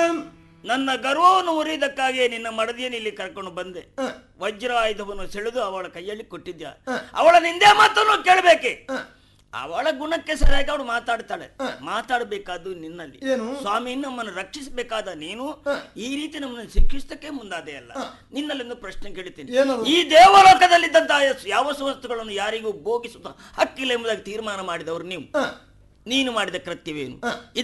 ನನ್ನ ಗರ್ವವನ್ನು ಮುರಿದಕ್ಕಾಗಿ ನಿನ್ನ ಮಡದಿಯನ್ನು ಇಲ್ಲಿ ಕರ್ಕೊಂಡು ಬಂದೆ. ವಜ್ರ ಆಯುಧವನ್ನು ಸೆಳೆದು ಅವಳ ಕೈಯಲ್ಲಿ ಕೊಟ್ಟಿದ್ದ. ಅವಳ ನಿಂದೆ ಮಾತನ್ನು ಕೇಳಬೇಕೆ? ಅವಳ ಗುಣಕ್ಕೆ ಸರಿಯಾಗಿ ಅವಳು ಮಾತಾಡ್ತಾಳೆ. ಮಾತಾಡಬೇಕಾದ್ದು ನಿನ್ನಲ್ಲಿ. ಸ್ವಾಮಿ, ನಮ್ಮನ್ನು ರಕ್ಷಿಸಬೇಕಾದ ನೀನು ಈ ರೀತಿ ನಮ್ಮನ್ನು ಶಿಕ್ಷಿಸಕ್ಕೆ ಮುಂದಾದೆ ಅಲ್ಲ. ನಿನ್ನಲ್ಲೊಂದು ಪ್ರಶ್ನೆ ಕೇಳುತ್ತೇನೆ. ಈ ದೇವಲೋಕದಲ್ಲಿದ್ದಂತಹ ಯಾವ ವಸ್ತುಗಳನ್ನು ಯಾರಿಗೂ ಭೋಗಿಸುತ್ತ ಹಕ್ಕಿಲ್ಲ ಎಂಬುದಾಗಿ ತೀರ್ಮಾನ ಮಾಡಿದವರು ನೀವು. ನೀನು ಮಾಡಿದ ಕೃತ್ಯವೇನು?